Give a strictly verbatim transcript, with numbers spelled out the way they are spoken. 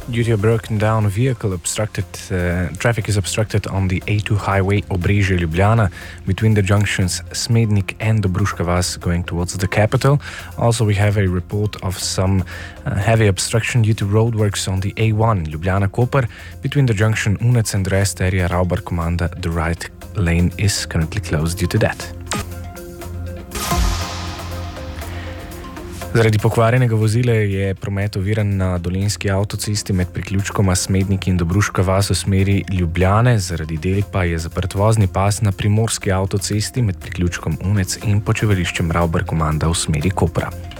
Due to a broken down vehicle, obstructed uh, traffic is obstructed on the A two highway Obrežje-Ljubljana between the junctions Smednik and Dobruška Vas going towards the capital. Also, we have a report of some uh, heavy obstruction due to roadworks on the A one Ljubljana-Koper between the junction Unec and rest area Raubar-Komanda. The right lane is currently closed due to that. Zaradi pokvarjenega vozila je promet oviran na dolenjski avtocesti med priključkoma Smednik in Dobruška Vas v smeri Ljubljane, zaradi del pa je zaprt vozni pas na primorski avtocesti med priključkom Unec in počivališčem Raubar-Komanda v smeri Kopra.